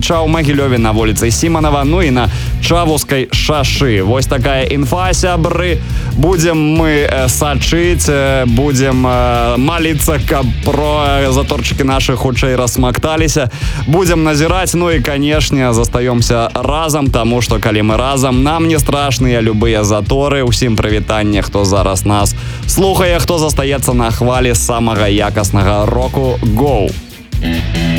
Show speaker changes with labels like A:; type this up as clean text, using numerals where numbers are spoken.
A: Ілліча, ў Магілёве на вуліцы Сіманова, ну і на Чавускай шашы. Вось такая інфа, сябры. Будем мы сачыць, будем молиться, каб про заторчыкі наши хутчэй расмакталіся. Будем назіраць, ну і, канешне, застаёмся разам, таму што калі мы разам, нам не страшныя любыя заторы. Усім прывітанне, хто зараз нас слухае, хто застаецца на хвалі самага якаснага року. Гоу!